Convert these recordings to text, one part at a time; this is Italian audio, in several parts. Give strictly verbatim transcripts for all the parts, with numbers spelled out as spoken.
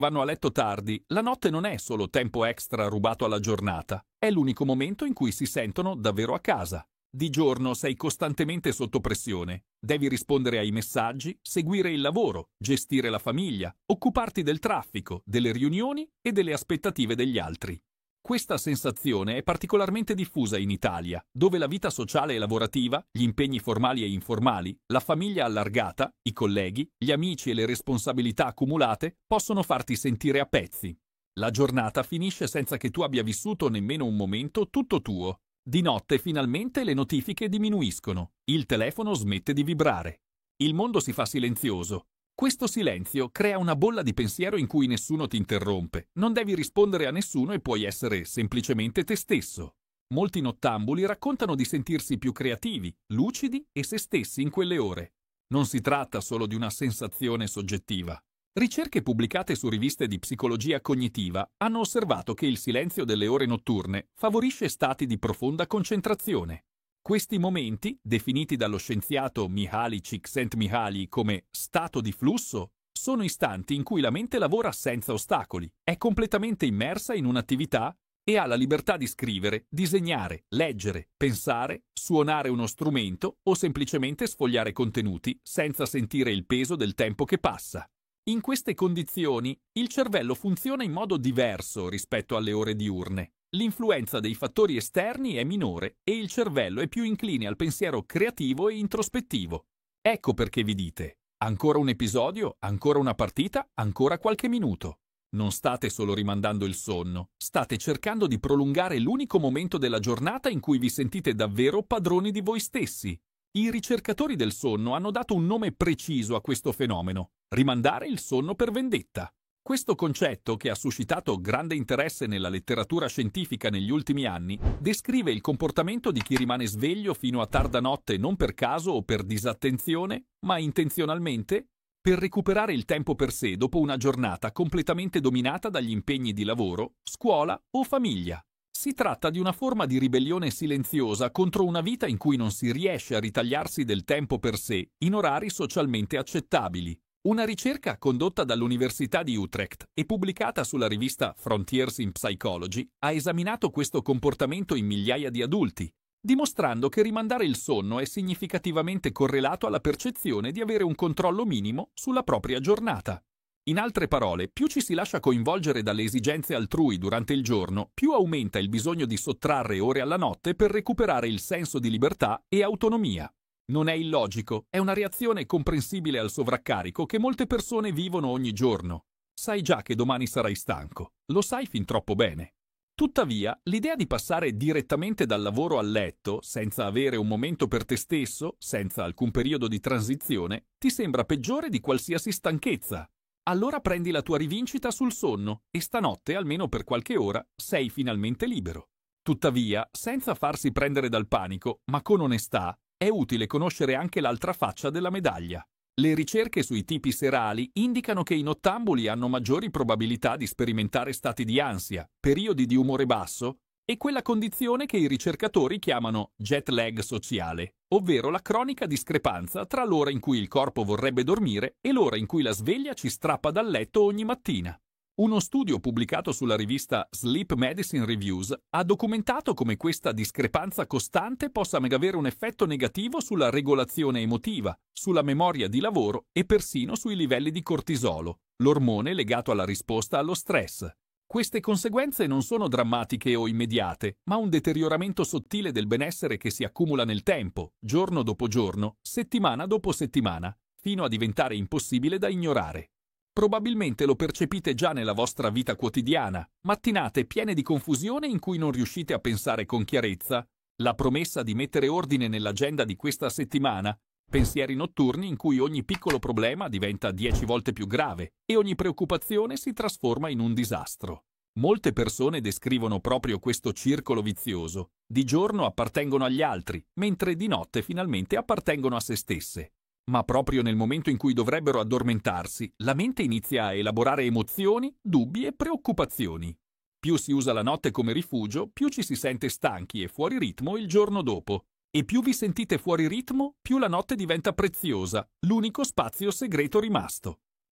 vanno a letto tardi, la notte non è solo tempo extra rubato alla giornata, è l'unico momento in cui si sentono davvero a casa. Di giorno sei costantemente sotto pressione, devi rispondere ai messaggi, seguire il lavoro, gestire la famiglia, occuparti del traffico, delle riunioni e delle aspettative degli altri. Questa sensazione è particolarmente diffusa in Italia, dove la vita sociale e lavorativa, gli impegni formali e informali, la famiglia allargata, i colleghi, gli amici e le responsabilità accumulate possono farti sentire a pezzi. La giornata finisce senza che tu abbia vissuto nemmeno un momento tutto tuo. Di notte finalmente le notifiche diminuiscono, il telefono smette di vibrare. Il mondo si fa silenzioso. Questo silenzio crea una bolla di pensiero in cui nessuno ti interrompe, non devi rispondere a nessuno e puoi essere semplicemente te stesso. Molti nottambuli raccontano di sentirsi più creativi, lucidi e se stessi in quelle ore. Non si tratta solo di una sensazione soggettiva. Ricerche pubblicate su riviste di psicologia cognitiva hanno osservato che il silenzio delle ore notturne favorisce stati di profonda concentrazione. Questi momenti, definiti dallo scienziato Mihaly Csikszentmihalyi come stato di flusso, sono istanti in cui la mente lavora senza ostacoli, è completamente immersa in un'attività e ha la libertà di scrivere, disegnare, leggere, pensare, suonare uno strumento o semplicemente sfogliare contenuti senza sentire il peso del tempo che passa. In queste condizioni, il cervello funziona in modo diverso rispetto alle ore diurne. L'influenza dei fattori esterni è minore e il cervello è più incline al pensiero creativo e introspettivo. Ecco perché vi dite: ancora un episodio, ancora una partita, ancora qualche minuto. Non state solo rimandando il sonno, state cercando di prolungare l'unico momento della giornata in cui vi sentite davvero padroni di voi stessi. I ricercatori del sonno hanno dato un nome preciso a questo fenomeno: rimandare il sonno per vendetta. Questo concetto, che ha suscitato grande interesse nella letteratura scientifica negli ultimi anni, descrive il comportamento di chi rimane sveglio fino a tarda notte non per caso o per disattenzione, ma intenzionalmente, per recuperare il tempo per sé dopo una giornata completamente dominata dagli impegni di lavoro, scuola o famiglia. Si tratta di una forma di ribellione silenziosa contro una vita in cui non si riesce a ritagliarsi del tempo per sé in orari socialmente accettabili. Una ricerca condotta dall'Università di Utrecht e pubblicata sulla rivista Frontiers in Psychology ha esaminato questo comportamento in migliaia di adulti, dimostrando che rimandare il sonno è significativamente correlato alla percezione di avere un controllo minimo sulla propria giornata. In altre parole, più ci si lascia coinvolgere dalle esigenze altrui durante il giorno, più aumenta il bisogno di sottrarre ore alla notte per recuperare il senso di libertà e autonomia. Non è illogico, è una reazione comprensibile al sovraccarico che molte persone vivono ogni giorno. Sai già che domani sarai stanco, lo sai fin troppo bene. Tuttavia, l'idea di passare direttamente dal lavoro al letto, senza avere un momento per te stesso, senza alcun periodo di transizione, ti sembra peggiore di qualsiasi stanchezza. Allora prendi la tua rivincita sul sonno e stanotte, almeno per qualche ora, sei finalmente libero. Tuttavia, senza farsi prendere dal panico, ma con onestà, è utile conoscere anche l'altra faccia della medaglia. Le ricerche sui tipi serali indicano che i nottambuli hanno maggiori probabilità di sperimentare stati di ansia, periodi di umore basso e quella condizione che i ricercatori chiamano jet lag sociale, ovvero la cronica discrepanza tra l'ora in cui il corpo vorrebbe dormire e l'ora in cui la sveglia ci strappa dal letto ogni mattina. Uno studio pubblicato sulla rivista Sleep Medicine Reviews ha documentato come questa discrepanza costante possa avere un effetto negativo sulla regolazione emotiva, sulla memoria di lavoro e persino sui livelli di cortisolo, l'ormone legato alla risposta allo stress. Queste conseguenze non sono drammatiche o immediate, ma un deterioramento sottile del benessere che si accumula nel tempo, giorno dopo giorno, settimana dopo settimana, fino a diventare impossibile da ignorare. Probabilmente lo percepite già nella vostra vita quotidiana, mattinate piene di confusione in cui non riuscite a pensare con chiarezza, la promessa di mettere ordine nell'agenda di questa settimana, pensieri notturni in cui ogni piccolo problema diventa dieci volte più grave e ogni preoccupazione si trasforma in un disastro. Molte persone descrivono proprio questo circolo vizioso. Di giorno appartengono agli altri, mentre di notte finalmente appartengono a se stesse. Ma proprio nel momento in cui dovrebbero addormentarsi, la mente inizia a elaborare emozioni, dubbi e preoccupazioni. Più si usa la notte come rifugio, più ci si sente stanchi e fuori ritmo il giorno dopo. E più vi sentite fuori ritmo, più la notte diventa preziosa, l'unico spazio segreto rimasto.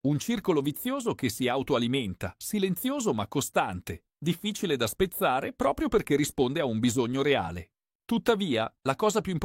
Un circolo vizioso che si autoalimenta, silenzioso ma costante, difficile da spezzare proprio perché risponde a un bisogno reale. Tuttavia, la cosa più importante